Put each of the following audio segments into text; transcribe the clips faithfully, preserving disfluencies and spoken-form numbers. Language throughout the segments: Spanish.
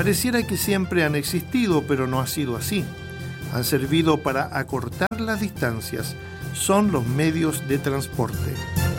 Pareciera que siempre han existido, pero no ha sido así. Han servido para acortar las distancias. Son los medios de transporte.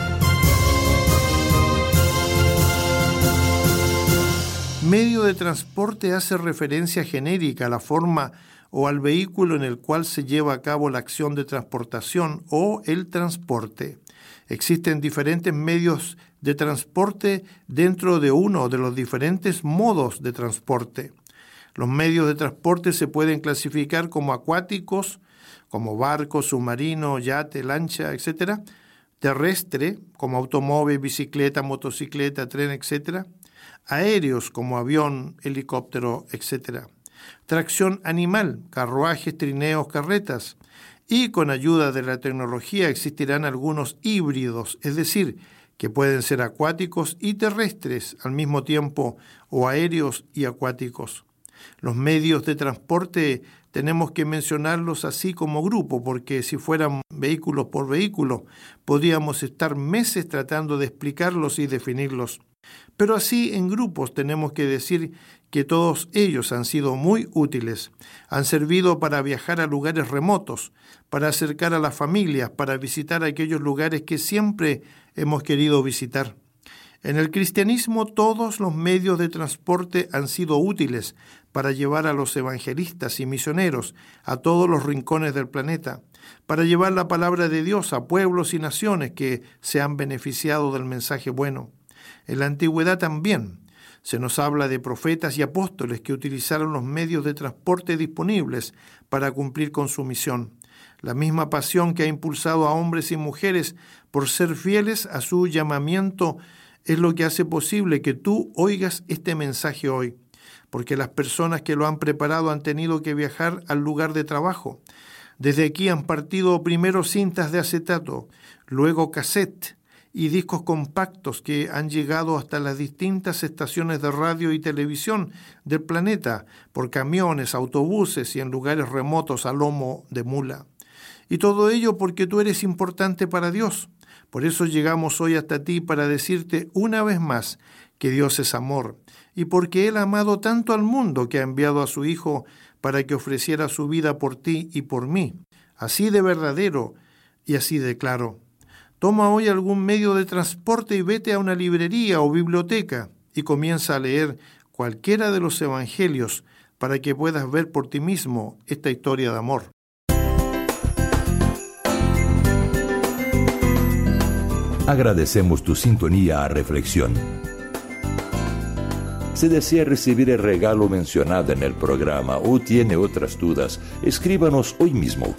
Medio de transporte hace referencia genérica a la forma o al vehículo en el cual se lleva a cabo la acción de transportación o el transporte. Existen diferentes medios de transporte dentro de uno de los diferentes modos de transporte. Los medios de transporte se pueden clasificar como acuáticos, como barco, submarino, yate, lancha, etcétera. Terrestre, como automóvil, bicicleta, motocicleta, tren, etcétera. Aéreos, como avión, helicóptero, etcétera. Tracción animal, carruajes, trineos, carretas. Y con ayuda de la tecnología existirán algunos híbridos, es decir, que pueden ser acuáticos y terrestres al mismo tiempo, o aéreos y acuáticos. Los medios de transporte tenemos que mencionarlos así como grupo, porque si fueran vehículos por vehículo, podríamos estar meses tratando de explicarlos y definirlos. Pero así en grupos tenemos que decir que todos ellos han sido muy útiles. Han servido para viajar a lugares remotos, para acercar a las familias, para visitar aquellos lugares que siempre hemos querido visitar. En el cristianismo todos los medios de transporte han sido útiles para llevar a los evangelistas y misioneros a todos los rincones del planeta, para llevar la palabra de Dios a pueblos y naciones que se han beneficiado del mensaje bueno. En la antigüedad también se nos habla de profetas y apóstoles que utilizaron los medios de transporte disponibles para cumplir con su misión. La misma pasión que ha impulsado a hombres y mujeres por ser fieles a su llamamiento es lo que hace posible que tú oigas este mensaje hoy, porque las personas que lo han preparado han tenido que viajar al lugar de trabajo. Desde aquí han partido primero cintas de acetato, luego cassette y discos compactos que han llegado hasta las distintas estaciones de radio y televisión del planeta por camiones, autobuses y en lugares remotos a lomo de mula. Y todo ello porque tú eres importante para Dios. Por eso llegamos hoy hasta ti para decirte una vez más que Dios es amor y porque Él ha amado tanto al mundo que ha enviado a su Hijo para que ofreciera su vida por ti y por mí. Así de verdadero y así de claro. Toma hoy algún medio de transporte y vete a una librería o biblioteca y comienza a leer cualquiera de los evangelios para que puedas ver por ti mismo esta historia de amor. Agradecemos tu sintonía a Reflexión. Si desea recibir el regalo mencionado en el programa o tiene otras dudas, escríbanos hoy mismo.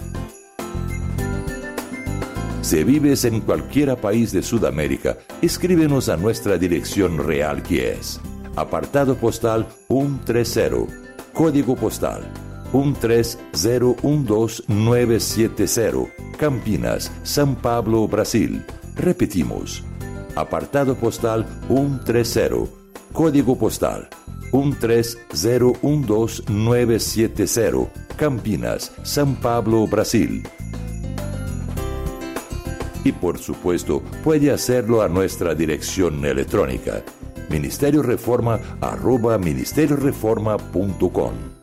Si vives en cualquier país de Sudamérica, escríbenos a nuestra dirección real que es apartado postal ciento treinta, código postal uno tres cero uno dos nueve siete cero, Campinas, São Paulo, Brasil. Repetimos, apartado postal ciento treinta, código postal uno tres cero uno dos nueve siete cero, Campinas, São Paulo, Brasil. Y por supuesto, puede hacerlo a nuestra dirección electrónica, ministerio reforma arroba ministerio reforma punto com.